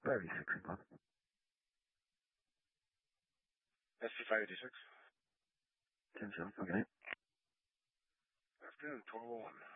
Very 6 o'clock. SC586. 10-7, okay. Afternoon, 1201.